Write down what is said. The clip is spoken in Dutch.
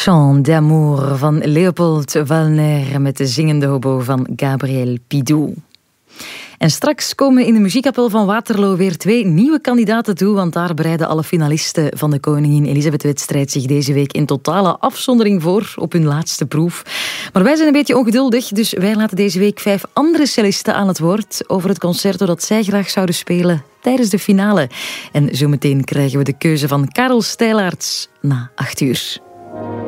Chant d'amour van Leopold Wallner met de zingende hobo van Gabriel Pidou. En straks komen in de muziekkapel van Waterloo weer 2 nieuwe kandidaten toe, want daar bereiden alle finalisten van de Koningin Elisabeth-wedstrijd zich deze week in totale afzondering voor op hun laatste proef. Maar wij zijn een beetje ongeduldig, dus wij laten deze week 5 andere cellisten aan het woord over het concerto dat zij graag zouden spelen tijdens de finale. En zometeen krijgen we de keuze van Karel Stijlaerts na 8 uur.